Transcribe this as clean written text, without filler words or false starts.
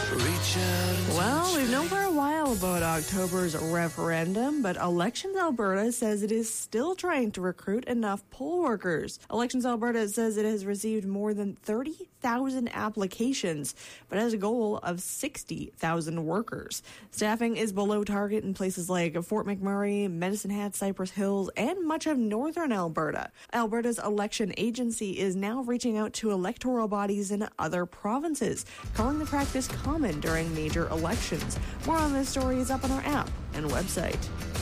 Well, we've known for a while about October's referendum, but Elections Alberta says it is still trying to recruit enough poll workers. Elections Alberta says it has received more than 30,000 applications, but has a goal of 60,000 workers. Staffing is below target in places like Fort McMurray, Medicine Hat, Cypress Hills, and much of northern Alberta. Alberta's election agency is now reaching out to electoral bodies in other provinces, calling the practice common during major elections. More on this story is up on our app and website.